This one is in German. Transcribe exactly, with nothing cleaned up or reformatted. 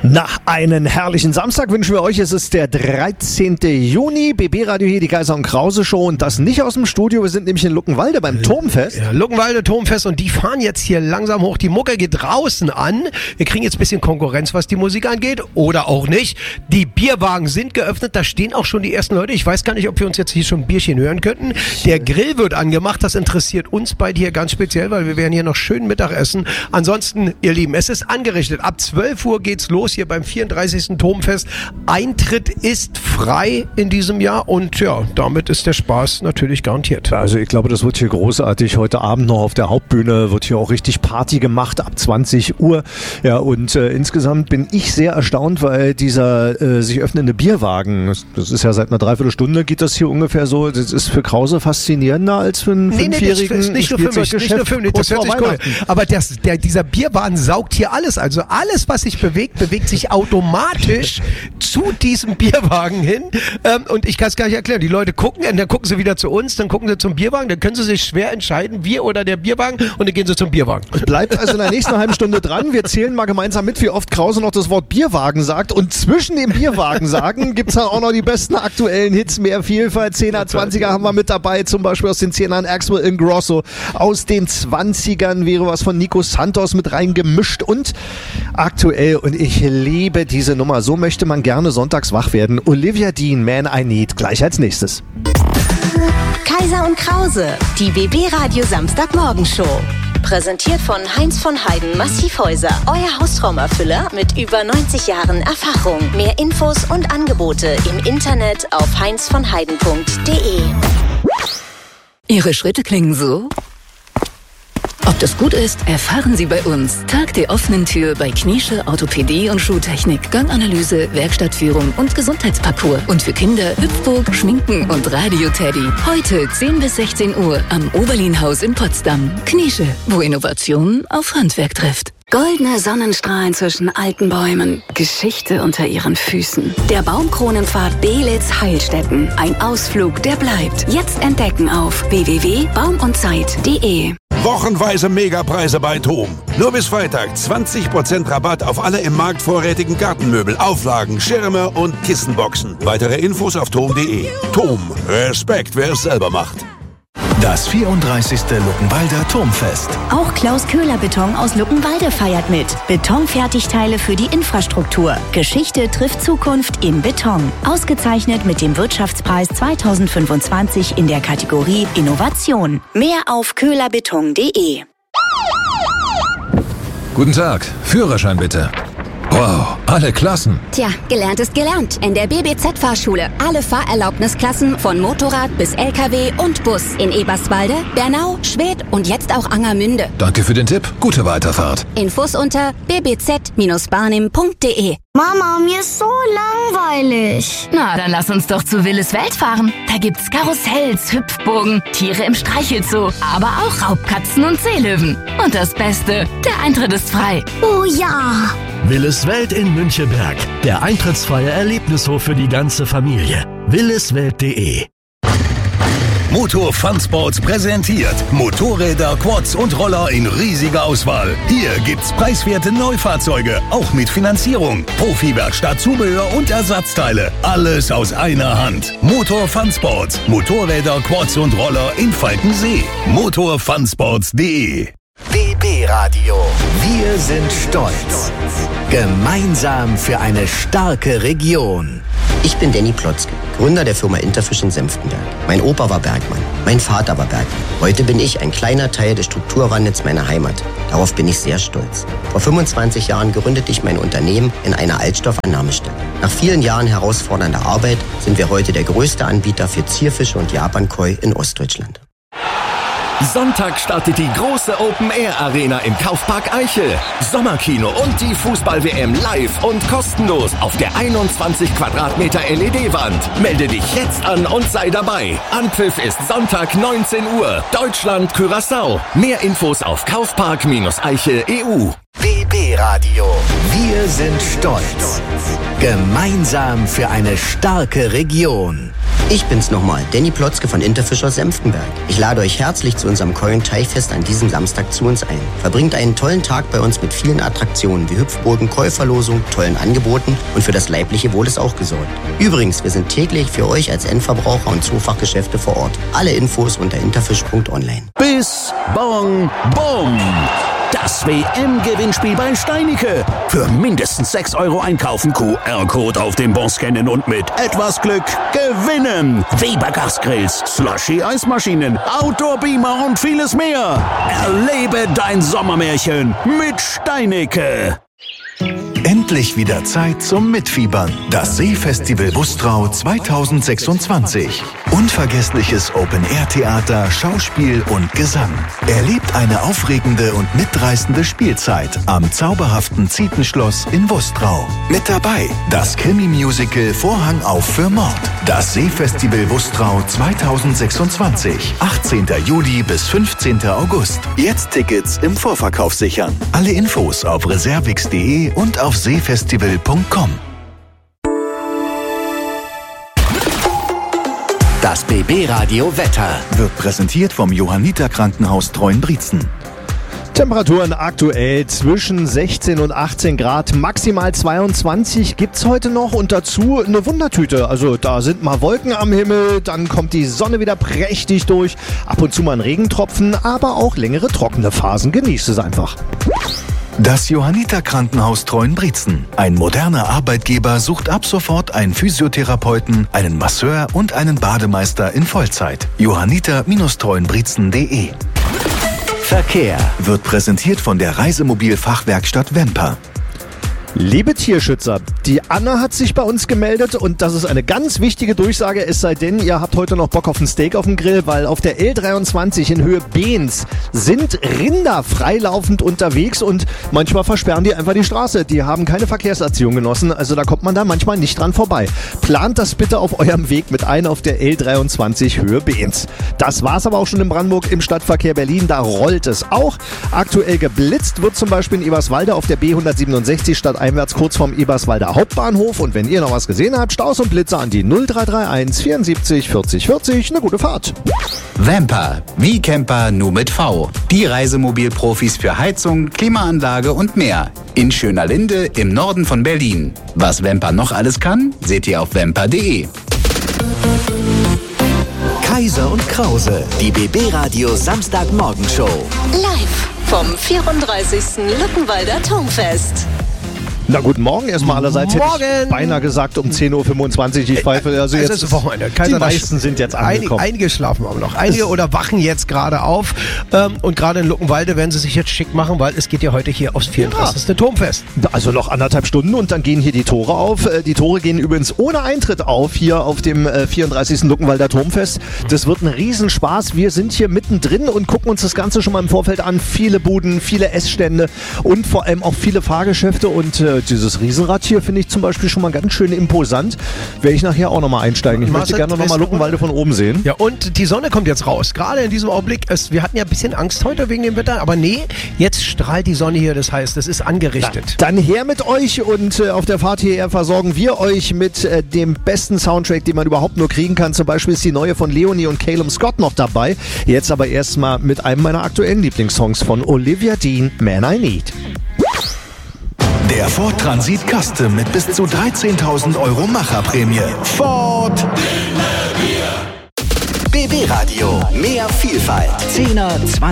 Nach einen herrlichen Samstag wünschen wir euch, es ist der dreizehnten Juni, B B-Radio hier, die Kaiser und Krause Show und das nicht aus dem Studio, wir sind nämlich in Luckenwalde beim Turmfest. Ja, Luckenwalde Turmfest und die fahren jetzt hier langsam hoch, die Mucke geht draußen an, wir kriegen jetzt ein bisschen Konkurrenz, was die Musik angeht oder auch nicht. Die Bierwagen sind geöffnet, da stehen auch schon die ersten Leute, ich weiß gar nicht, ob wir uns jetzt hier schon ein Bierchen hören könnten. Der Grill wird angemacht, das interessiert uns beide hier ganz speziell, weil wir werden hier noch schön Mittag essen. Ansonsten, ihr Lieben, es ist angerichtet, ab zwölf Uhr geht's los hier beim vierunddreißigsten Turmfest. Eintritt ist frei in diesem Jahr und ja, damit ist der Spaß natürlich garantiert. Also ich glaube, das wird hier großartig. Heute Abend noch auf der Hauptbühne wird hier auch richtig Party gemacht ab zwanzig Uhr. Ja, und äh, insgesamt bin ich sehr erstaunt, weil dieser äh, sich öffnende Bierwagen, das, das ist ja seit einer Dreiviertelstunde, geht das hier ungefähr so, das ist für Krause faszinierender als für einen nee, fünfjährigen nee, das ist nicht nur für mich, nicht nur für mich, das hört sich cool. Aber das, der, dieser Bierwagen saugt hier alles, also alles, was sich bewegt, bewegt sich automatisch zu diesem Bierwagen hin. Ähm, und ich kann es gar nicht erklären. Die Leute gucken, und dann gucken sie wieder zu uns, dann gucken sie zum Bierwagen, dann können sie sich schwer entscheiden, wir oder der Bierwagen, und dann gehen sie zum Bierwagen. Bleibt also in der nächsten halben Stunde dran. Wir zählen mal gemeinsam mit, wie oft Krause noch das Wort Bierwagen sagt. Und zwischen dem Bierwagen sagen gibt es dann auch noch die besten aktuellen Hits. Mehr Vielfalt. zehner, zwanziger haben wir mit dabei. Zum Beispiel aus den zehnern Axwell Ingrosso. Aus den zwanzigern wäre was von Nico Santos mit reingemischt. Und aktuell, und ich liebe diese Nummer, so möchte man gerne sonntags wach werden. Olivia Dean, Man I Need, gleich als nächstes. Kaiser und Krause, die B B-Radio Samstagmorgenshow. Präsentiert von Heinz von Heiden Massivhäuser, euer Haustraumerfüller mit über neunzig Jahren Erfahrung. Mehr Infos und Angebote im Internet auf heinz von heiden punkt de. Ihre Schritte klingen so? Ob das gut ist, erfahren Sie bei uns. Tag der offenen Tür bei Kniesche Orthopädie und Schuhtechnik, Ganganalyse, Werkstattführung und Gesundheitsparcours. Und für Kinder Hüpfburg, Schminken und Radio-Teddy. Heute zehn bis sechzehn Uhr am Oberlinhaus in Potsdam. Kniesche, wo Innovation auf Handwerk trifft. Goldene Sonnenstrahlen zwischen alten Bäumen, Geschichte unter ihren Füßen. Der Baumkronenpfad Belitz Heilstätten. Ein Ausflug, der bleibt. Jetzt entdecken auf w w w punkt baum und zeit punkt de. Wochenweise Megapreise bei TOM. Nur bis Freitag zwanzig Prozent Rabatt auf alle im Markt vorrätigen Gartenmöbel, Auflagen, Schirme und Kissenboxen. Weitere Infos auf tom punkt de. TOM. Respekt, wer es selber macht. Das vierunddreißigste Luckenwalder Turmfest. Auch Klaus Köhler Beton aus Luckenwalde feiert mit. Betonfertigteile für die Infrastruktur. Geschichte trifft Zukunft in Beton. Ausgezeichnet mit dem Wirtschaftspreis zweitausendfünfundzwanzig in der Kategorie Innovation. Mehr auf köhlerbeton punkt de. Guten Tag, Führerschein bitte. Wow, alle Klassen. Tja, gelernt ist gelernt. In der B B Z-Fahrschule. Alle Fahrerlaubnisklassen von Motorrad bis L K W und Bus. In Eberswalde, Bernau, Schwedt und jetzt auch Angermünde. Danke für den Tipp. Gute Weiterfahrt. Infos unter b b z bindestrich barnim punkt de. Mama, mir ist so langweilig. Na, dann lass uns doch zu Willis Welt fahren. Da gibt's Karussells, Hüpfburgen, Tiere im Streichelzoo, aber auch Raubkatzen und Seelöwen. Und das Beste, der Eintritt ist frei. Oh ja! Willis Welt in Münchenberg. Der eintrittsfreie Erlebnishof für die ganze Familie. williswelt punkt de. Motor Fun Sports präsentiert Motorräder, Quads und Roller in riesiger Auswahl. Hier gibt's preiswerte Neufahrzeuge, auch mit Finanzierung, Profi-Werkstatt, Zubehör und Ersatzteile. Alles aus einer Hand. Motor Fun Sports. Motorräder, Quads und Roller in Falkensee. motor fun sports punkt de. B B-Radio. Wir sind stolz. Gemeinsam für eine starke Region. Ich bin Danny Plotzke, Gründer der Firma Interfish in Senftenberg. Mein Opa war Bergmann, mein Vater war Bergmann. Heute bin ich ein kleiner Teil des Strukturwandels meiner Heimat. Darauf bin ich sehr stolz. Vor fünfundzwanzig Jahren gründete ich mein Unternehmen in einer Altstoffannahmestelle. Nach vielen Jahren herausfordernder Arbeit sind wir heute der größte Anbieter für Zierfische und Japankoi in Ostdeutschland. Sonntag startet die große Open-Air-Arena im Kaufpark Eichel. Sommerkino und die Fußball-W M live und kostenlos auf der einundzwanzig Quadratmeter L E D-Wand. Melde dich jetzt an und sei dabei. Anpfiff ist Sonntag neunzehn Uhr. Deutschland, Curaçao. Mehr Infos auf kaufpark eichel punkt e u. B B-Radio. Wir sind stolz. Gemeinsam für eine starke Region. Ich bin's nochmal, Danny Plotzke von Interfischer Senftenberg. Ich lade euch herzlich zu unserem Keulen-Teichfest an diesem Samstag zu uns ein. Verbringt einen tollen Tag bei uns mit vielen Attraktionen wie Hüpfburgen, Käuferlosung, tollen Angeboten und für das leibliche Wohl ist auch gesorgt. Übrigens, wir sind täglich für euch als Endverbraucher und Zoofachgeschäfte vor Ort. Alle Infos unter interfisch punkt online. Bis Bong Bom. Das W M-Gewinnspiel bei Steinicke. Für mindestens sechs Euro einkaufen, Q R-Code auf dem Bon scannen und mit etwas Glück gewinnen. Weber Gasgrills, Slushy-Eismaschinen, Outdoor-Beamer und vieles mehr. Erlebe dein Sommermärchen mit Steinicke. Endlich wieder Zeit zum Mitfiebern. Das Seefestival Bustrau zweitausendsechsundzwanzig. Unvergessliches Open-Air-Theater, Schauspiel und Gesang. Erlebt eine aufregende und mitreißende Spielzeit am zauberhaften Zietenschloss in Bustrau. Mit dabei das Krimi-Musical Vorhang auf für Mord. Das Seefestival Bustrau zweitausendsechsundzwanzig. achtzehnten Juli bis fünfzehnten August. Jetzt Tickets im Vorverkauf sichern. Alle Infos auf reservix punkt de und auf seefestival punkt com. Das B B-Radio Wetter wird präsentiert vom Johanniter Krankenhaus Treuenbrietzen. Temperaturen aktuell zwischen sechzehn und achtzehn Grad, maximal zweiundzwanzig gibt's heute noch und dazu eine Wundertüte. Also da sind mal Wolken am Himmel, dann kommt die Sonne wieder prächtig durch, ab und zu mal ein Regentropfen, aber auch längere trockene Phasen. Genießt es einfach. Das Johanniter Krankenhaus Treuenbrietzen. Ein moderner Arbeitgeber sucht ab sofort einen Physiotherapeuten, einen Masseur und einen Bademeister in Vollzeit. johanniter Treuenbrietzen punkt de. Verkehr wird präsentiert von der Reisemobil-Fachwerkstatt Vemper. Liebe Tierschützer, die Anna hat sich bei uns gemeldet und das ist eine ganz wichtige Durchsage, es sei denn, ihr habt heute noch Bock auf ein Steak auf dem Grill, weil auf der L dreiundzwanzig in Höhe Behns sind Rinder freilaufend unterwegs und manchmal versperren die einfach die Straße. Die haben keine Verkehrserziehung genossen, also da kommt man da manchmal nicht dran vorbei. Plant das bitte auf eurem Weg mit ein auf der L dreiundzwanzig Höhe Behns. Das war's aber auch schon in Brandenburg im Stadtverkehr Berlin, da rollt es auch. Aktuell geblitzt wird zum Beispiel in Eberswalde auf der B hundertsiebenundsechzig statt einwärts kurz vorm Eberswalder Hauptbahnhof. Und wenn ihr noch was gesehen habt, Staus und Blitzer an die null drei drei eins vierundsiebzig vierzig vierzig. Eine gute Fahrt. Vemper, wie Camper nur mit V. Die Reisemobilprofis für Heizung, Klimaanlage und mehr. In Schönerlinde im Norden von Berlin. Was Vemper noch alles kann, seht ihr auf vemper punkt de. Kaiser und Krause, die B B-Radio Samstagmorgenshow. Live vom vierunddreißigsten Luckenwalder Turmfest. Na guten Morgen erstmal allerseits. Morgen. Hätte ich beinahe gesagt um zehn Uhr fünfundzwanzig. Ich pfeife also jetzt. Es ist Wochenende. Die meisten sind jetzt angekommen. Einige, einige schlafen aber noch. Einige oder wachen jetzt gerade auf. Ähm, und gerade in Luckenwalde werden sie sich jetzt schick machen, weil es geht ja heute hier aufs vierunddreißigste Ja. Turmfest. Also noch anderthalb Stunden und dann gehen hier die Tore auf. Die Tore gehen übrigens ohne Eintritt auf hier auf dem vierunddreißigsten Luckenwalder Turmfest. Das wird ein Riesenspaß. Wir sind hier mittendrin und gucken uns das Ganze schon mal im Vorfeld an. Viele Buden, viele Essstände und vor allem auch viele Fahrgeschäfte und äh, dieses Riesenrad hier finde ich zum Beispiel schon mal ganz schön imposant. Werde ich nachher auch nochmal einsteigen. Ich möchte gerne nochmal Luckenwalde von oben sehen. Ja, und die Sonne kommt jetzt raus. Gerade in diesem Augenblick. Es, wir hatten ja ein bisschen Angst heute wegen dem Wetter, aber nee, jetzt strahlt die Sonne hier. Das heißt, es ist angerichtet. Na, dann her mit euch und äh, auf der Fahrt hierher versorgen wir euch mit äh, dem besten Soundtrack, den man überhaupt nur kriegen kann. Zum Beispiel ist die neue von Leonie und Calum Scott noch dabei. Jetzt aber erstmal mit einem meiner aktuellen Lieblingssongs von Olivia Dean, Man I Need. Der Ford Transit Custom mit bis zu dreizehntausend Euro Macherprämie. Ford! B B-Radio, mehr Vielfalt. zehner, zwanziger